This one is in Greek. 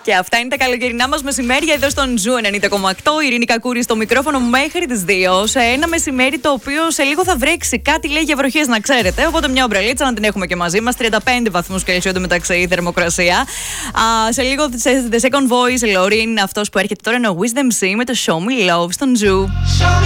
Και αυτά είναι τα καλοκαιρινά μας μεσημέρια εδώ στον Ζου 90,8. Η Ειρήνη Κακούρη στο μικρόφωνο μέχρι τις 2. Σε ένα μεσημέρι το οποίο σε λίγο θα βρέξει. Κάτι λέει για βροχές, να ξέρετε. Οπότε μια ομπρελίτσα να την έχουμε και μαζί μας. 35 βαθμούς Κελσίου εντωμεταξύ η θερμοκρασία. Σε λίγο The Second Voice, Λωρίν, αυτός που έρχεται τώρα είναι ο Wisdom C με το Show Me Love στον Ζου.